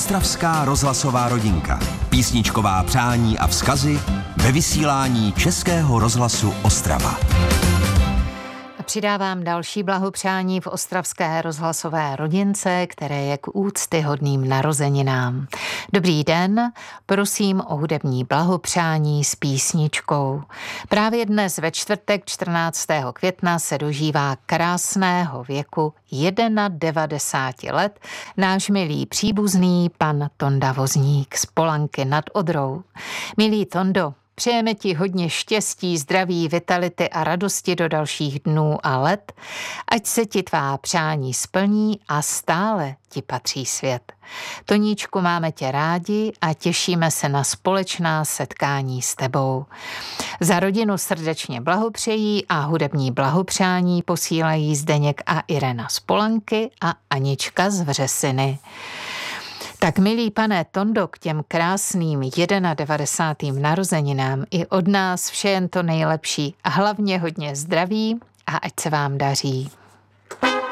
Ostravská rozhlasová rodinka. Písničková přání a vzkazy ve vysílání Českého rozhlasu Ostrava. A přidávám další blahopřání v ostravské rozhlasové rodince, které je k úctyhodným narozeninám. Dobrý den, prosím o hudební blahopřání s písničkou. Právě dnes ve čtvrtek 14. května se dožívá krásného věku 91 let náš milý příbuzný pan Tonda Vozník z Polanky nad Odrou. Milý Tondo, přejeme ti hodně štěstí, zdraví, vitality a radosti do dalších dnů a let, ať se ti tvá přání splní a stále ti patří svět. Toníčku, máme tě rádi a těšíme se na společná setkání s tebou. Za rodinu srdečně blahopřejí a hudební blahopřání posílají Zdeněk a Irena z Polanky a Anička z Vřesiny. Tak milý pane Tondo, k těm krásným 91. narozeninám i od nás vše jen to nejlepší a hlavně hodně zdraví a ať se vám daří.